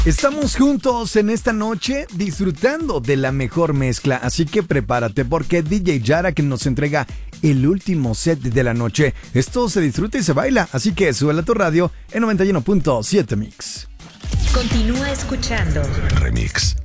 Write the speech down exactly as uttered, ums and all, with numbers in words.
Estamos juntos en esta noche disfrutando de la mejor mezcla, así que prepárate porque D J Jarak nos entrega el último set de la noche. Esto se disfruta y se baila, así que sube a tu radio en noventa y uno punto siete Mix. Continúa escuchando Remix.